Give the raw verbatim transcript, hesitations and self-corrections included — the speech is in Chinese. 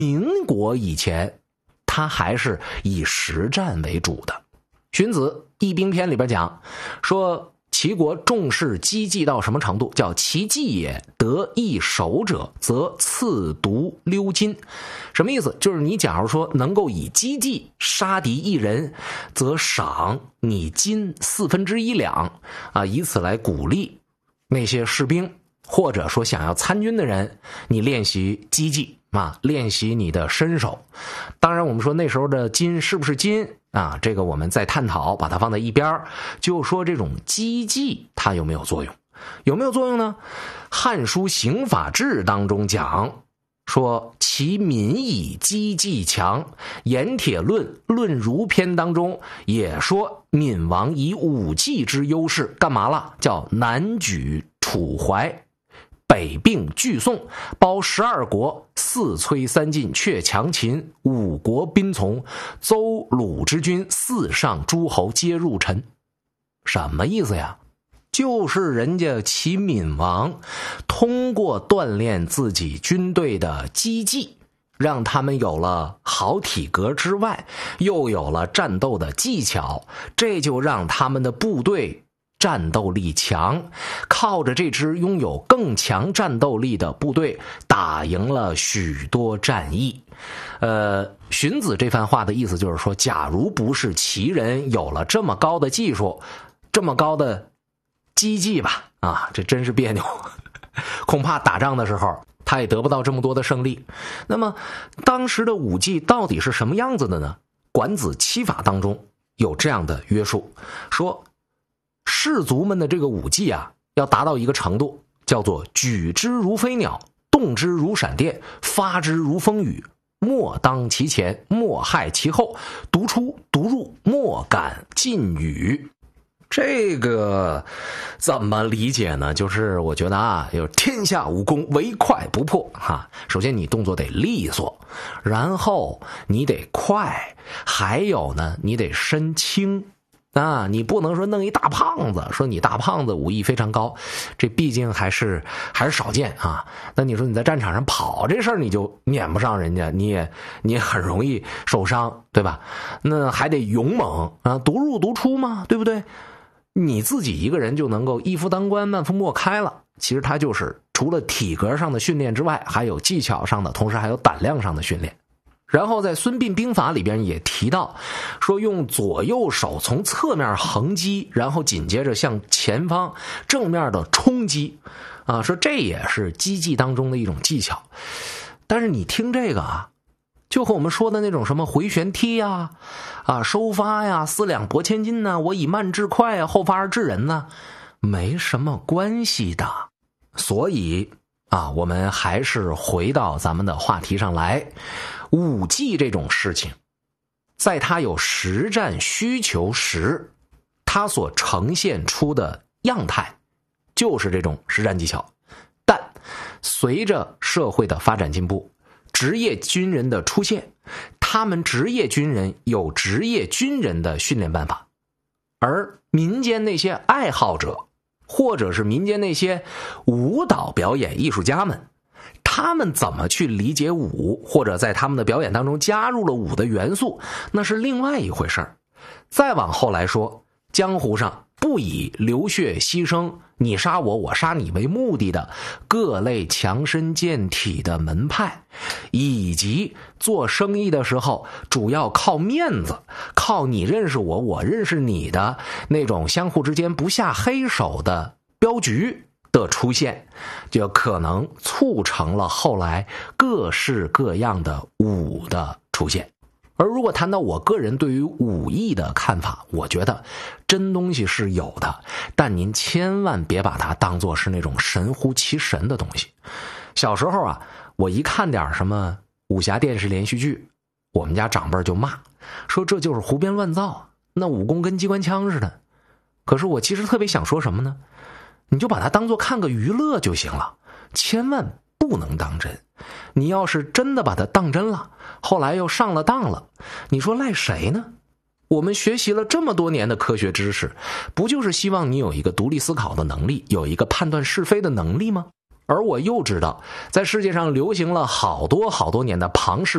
民国以前，他还是以实战为主的。荀子《易兵篇》里边讲说，齐国重视机计到什么程度？叫其计也，得易守者，则刺毒溜金。什么意思？就是你假如说能够以机计杀敌一人，则赏你金四分之一两啊，以此来鼓励那些士兵，或者说想要参军的人，你练习机计啊，练习你的身手。当然我们说那时候的金是不是金啊，这个我们再探讨，把它放在一边，就说这种机计它有没有作用？有没有作用呢？汉书刑法志当中讲说，其民以机计强。盐铁论论儒篇当中也说，闵王以武技之优势干嘛了？叫南举楚淮，北并拒宋，包十二国，四摧三晋，却强秦，五国宾从，邹鲁之军，四上诸侯皆入陈。什么意思呀？就是人家齐闵王通过锻炼自己军队的机计，让他们有了好体格之外，又有了战斗的技巧，这就让他们的部队战斗力强，靠着这支拥有更强战斗力的部队，打赢了许多战役。呃，荀子这番话的意思就是说，假如不是齐人有了这么高的技术，这么高的机计吧，啊，这真是别扭，恐怕打仗的时候他也得不到这么多的胜利。那么当时的武技到底是什么样子的呢？管子七法当中有这样的约束，说士卒们的这个武技啊，要达到一个程度，叫做举之如飞鸟，动之如闪电，发之如风雨，莫当其前，莫害其后，独出独入，莫敢近语。这个怎么理解呢？就是我觉得啊，有天下武功唯快不破哈。首先你动作得利索，然后你得快，还有呢，你得身轻啊，你不能说弄一大胖子，说你大胖子武艺非常高，这毕竟还是还是少见啊。那你说你在战场上跑这事儿，你就撵不上人家，你也你也很容易受伤，对吧？那还得勇猛啊，独入独出嘛，对不对？你自己一个人就能够一夫当关，万夫莫开了。其实它就是除了体格上的训练之外，还有技巧上的，同时还有胆量上的训练。然后在孙膑兵法里边也提到，说用左右手从侧面横击，然后紧接着向前方正面的冲击，啊，说这也是机计当中的一种技巧。但是你听这个啊，就和我们说的那种什么回旋踢呀、啊，啊收发呀、四两拨千斤呐、啊，我以慢制快啊，后发而制人呢、啊，没什么关系的。所以啊，我们还是回到咱们的话题上来。武技这种事情，在它有实战需求时，它所呈现出的样态就是这种实战技巧。但随着社会的发展进步，职业军人的出现，他们职业军人有职业军人的训练办法，而民间那些爱好者，或者是民间那些舞蹈表演艺术家们，他们怎么去理解舞，或者在他们的表演当中加入了舞的元素，那是另外一回事儿。再往后来说，江湖上不以流血牺牲，你杀我我杀你为目的的各类强身健体的门派，以及做生意的时候主要靠面子，靠你认识我我认识你的那种相互之间不下黑手的镖局的出现，就可能促成了后来各式各样的武的出现。而如果谈到我个人对于武艺的看法，我觉得真东西是有的，但您千万别把它当作是那种神乎其神的东西。小时候啊，我一看点什么武侠电视连续剧，我们家长辈就骂，说这就是胡编乱造，那武功跟机关枪似的。可是我其实特别想说什么呢？你就把它当作看个娱乐就行了，千万不能当真。你要是真的把它当真了，后来又上了当了，你说赖谁呢？我们学习了这么多年的科学知识，不就是希望你有一个独立思考的能力，有一个判断是非的能力吗？而我又知道，在世界上流行了好多好多年的庞氏